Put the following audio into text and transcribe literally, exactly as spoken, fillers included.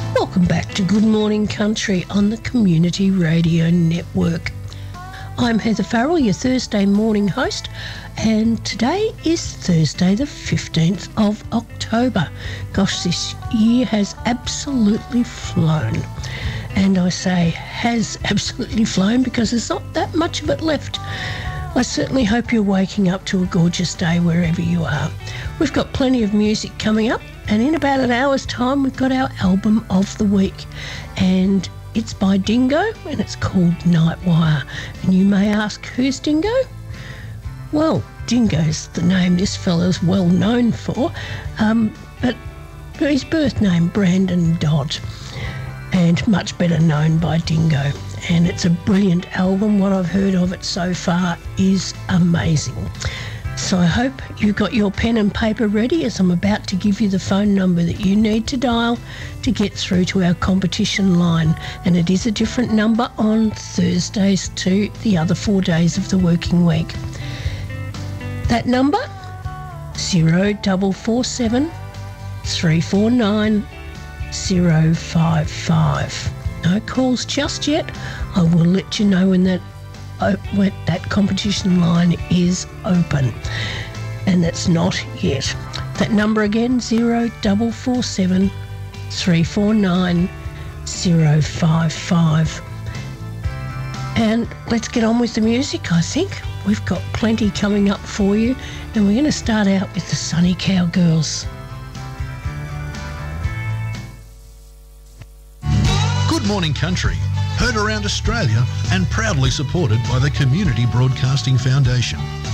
Welcome back to Good Morning Country on the Community Radio Network. I'm Heather Farrell, your Thursday morning host, and today is Thursday the fifteenth of October. Gosh, this year has absolutely flown. And I say has absolutely flown because there's not that much of it left. I certainly hope you're waking up to a gorgeous day wherever you are. We've got plenty of music coming up, and in about an hour's time we've got our album of the week, and it's by Dingo and it's called Nightwire. And you may ask, who's Dingo? Well, Dingo's the name this fella's well known for, um, but his birth name Brandon Dodd, and much better known by Dingo. And it's a brilliant album. What I've heard of it so far is amazing. So I hope you've got your pen and paper ready, as I'm about to give you the phone number that you need to dial to get through to our competition line. And it is a different number on Thursdays to the other four days of the working week. That number, zero double four seven three four nine zero five five. No calls just yet. I will let you know when that uh, when that competition line is open, and that's not yet. That number again, zero double four seven three four nine zero five five. And let's get on with the music. I think we've got plenty coming up for you, and we're going to start out with the Sunny Cowgirls. Good Morning Country, heard around Australia and proudly supported by the Community Broadcasting Foundation.